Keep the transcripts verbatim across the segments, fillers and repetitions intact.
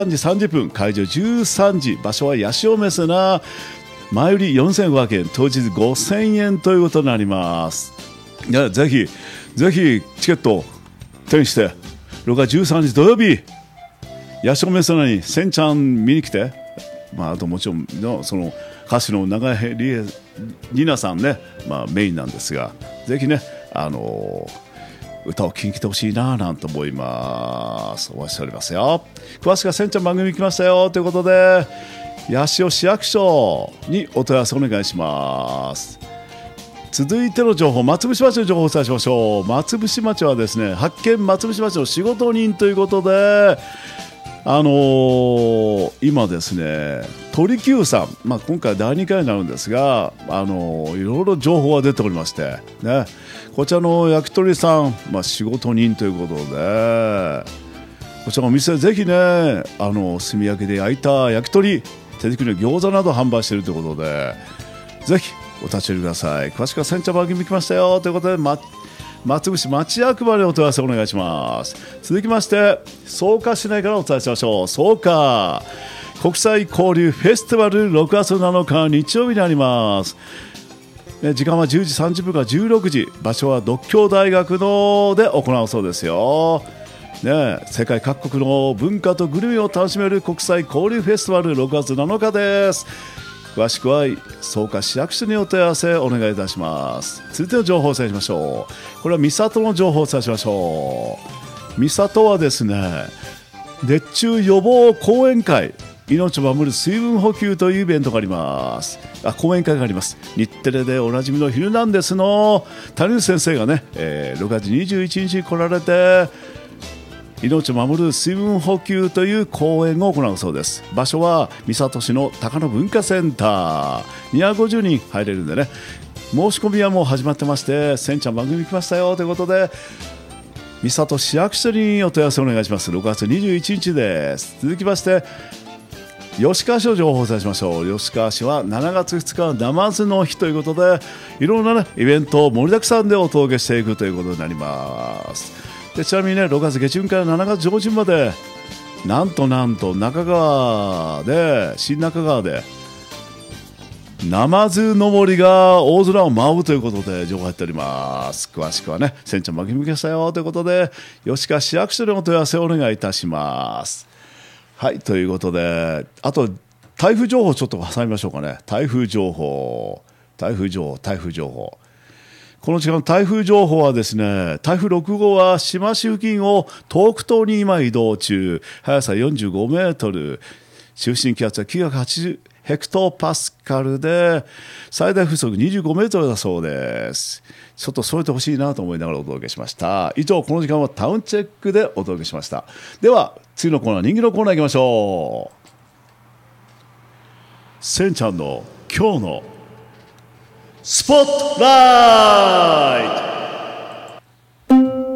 さんじさんじゅっぷん、会場じゅうさんじ、場所は八潮メセナ、前売りよんせんごひゃくえん、当日ごせんえんということになります。いやぜひぜひチケットを手にしてろくがつじゅうさんにち土曜日、八潮メセナにせんちゃん見に来て、まあ、あともちろんのその歌手の長江里奈さんね、まあ、メインなんですが、ぜひね、あのー、歌を聴きに来てほしいななんて思います。お待ちしておりますよ。詳しくはせんちゃん番組来ましたよということで、八潮市役所にお問い合わせお願いします。続いての情報、松伏町の情報をお伝えしましょう。松伏町はですね、発見松伏町の仕事人ということで、あのー、今ですね、鳥久さん、まあ、今回だいにかいになるんですが、あのー、いろいろ情報が出ておりまして、ね、こちらの焼き鳥さん、まあ、仕事人ということで、こちらのお店ぜひね、あの炭焼きで焼いた焼き鳥、手作りの餃子など販売しているということで、ぜひお立ち寄りください。詳しくはせんちゃん番組来ましたよということで、ま松伏町役場でお問い合わせお願いします。続きまして草加市内からお伝えしましょう。草加国際交流フェスティバルろくがつなのか日曜日になります。時間はじゅうじさんじゅっぷんからじゅうろくじ、場所は獨協大学ので行うそうですよ、ね、世界各国の文化とグルメを楽しめる国際交流フェスティバルろくがつなのかです。詳しくは草加市役所にお問い合わせお願いいたします。続いての情報をお伝えしましょう。これは三郷の情報をお伝えしましょう。三郷はですね、熱中予防講演会、命を守る水分補給というイベントがあります。あ、講演会があります。日テレでおなじみのヒルナンデスの谷口先生がね、えー、ろくがつにじゅういちにちに来られて、命を守る水分補給という講演を行うそうです。場所は三郷市の高野文化センター、にひゃくごじゅうにん入れるんでね、申し込みはもう始まってまして、せんちゃん番組来ましたよということで、三郷市役所にお問い合わせお願いします。ろくがつにじゅういちにちです。続きまして吉川市の情報をお伝えしましょう。吉川市はしちがつふつかはナマズの日ということで、いろんな、ね、イベントを盛りだくさんでお届けしていくということになります。でちなみにね、ろくがつげちゅんからしちがつじょうじゅんまで、なんとなんと中川で新中川でナマズ登りが大空を舞うということで情報入っております。詳しくはね、せんちゃん巻き向けしたよということで、吉川市役所にお問い合わせをお願いいたします。はい、ということで、あと台風情報ちょっと挟みましょうかね。台風情報台風情報台風情報この時間、台風情報はですね、台風ろくごうは志摩市付近を東北東に今移動中、速さよんじゅうごメートル、中心気圧はきゅうひゃくはちじゅうヘクトパスカルで、最大風速にじゅうごメートルだそうです。ちょっと添えてほしいなと思いながらお届けしました。以上、この時間はタウンチェックでお届けしました。では次のコーナー、人気のコーナー行きましょう。せんちゃんの今日のスポットライト。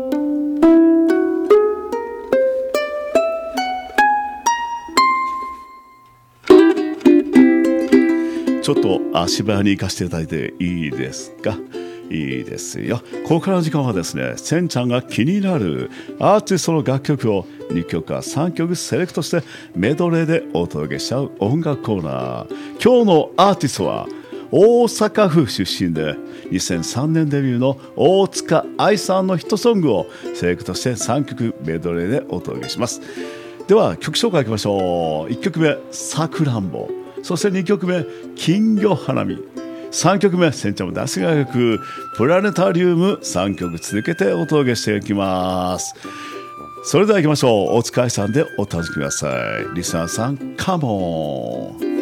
ちょっと足早に行かせていただいていいですか。いいですよ。ここからの時間はですね、せんちゃんが気になるアーティストの楽曲をにきょくかさんきょくセレクトしてメドレーでお届けしちゃう音楽コーナー。今日のアーティストは大阪府出身でにせんさんねんデビューの大塚愛さんのヒットソングをセレクトしてさんきょくメドレーでお届けします。では曲紹介いきましょう。いっきょくめ、さくらんぼ。そしてにきょくめ、金魚花見。さんきょくめ、せんちゃんも大好きな曲、プラネタリウム。さんきょく続けてお届けしていきます。それでは行きましょう。大塚愛さんでお楽しみください。リスナーさん、カモン。